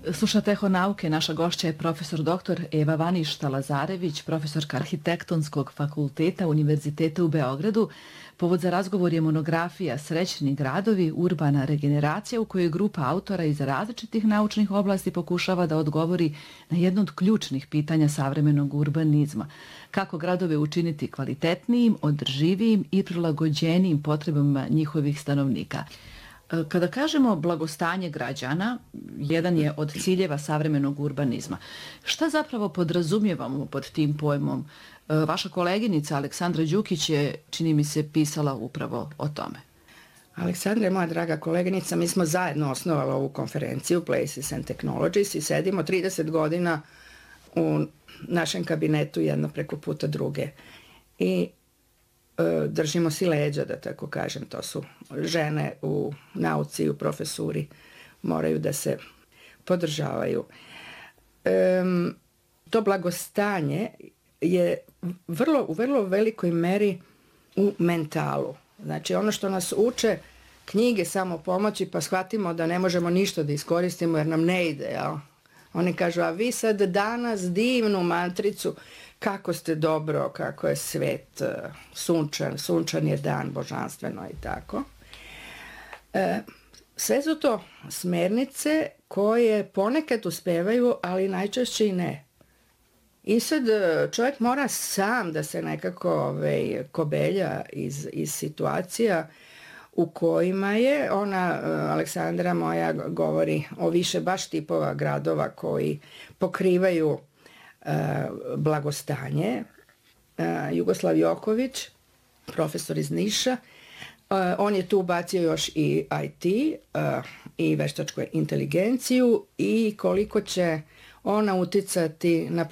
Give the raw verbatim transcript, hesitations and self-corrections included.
Slušate Eho nauke, naša gošća je profesor doktor Eva Vaništa-Lazarević, profesorka Arhitektonskog fakulteta Univerziteta u Beogradu. Povod za razgovor je monografija Srećni gradovi, urbana regeneracija, u kojoj grupa autora iz različitih naučnih oblasti pokušava da odgovori na jedno od ključnih pitanja savremenog urbanizma. Kako gradove učiniti kvalitetnijim, održivijim i prilagođenijim potrebama njihovih stanovnika. Kada kažemo blagostanje građana, jedan je od ciljeva savremenog urbanizma. Šta zapravo podrazumijevamo pod tim pojmom? Vaša koleginica Aleksandra Đukić je, čini mi se, pisala upravo o tome. Aleksandra je moja draga koleginica, mi smo zajedno osnovali ovu konferenciju Places and Technologies i sedimo trideset godina u našem kabinetu jedno preko puta druge. I držimo si leđa, da tako kažem, to su žene u nauci i u profesuri, moraju da se podržavaju. Um, to blagostanje je vrlo, u vrlo velikoj meri u mentalu. Znači ono što nas uče knjige samo pomoći, pa shvatimo da ne možemo ništa da iskoristimo jer nam ne ide, jel? Oni kažu, a vi sad danas divnu mantricu, kako ste dobro, kako je svet sunčan, sunčan je dan, božanstveno i tako. E, sve su to smernice koje ponekad uspevaju, ali najčešće i ne. I sad čovjek mora sam da se nekako ovaj, kobelja iz, iz situacija u kojima je, ona, Aleksandra moja, govori o više baš tipova gradova koji pokrivaju uh, blagostanje. Uh, Jugoslav Joković, profesor iz Niša, uh, on je tu ubacio još i I T uh, i veštačku inteligenciju i koliko će ona uticati na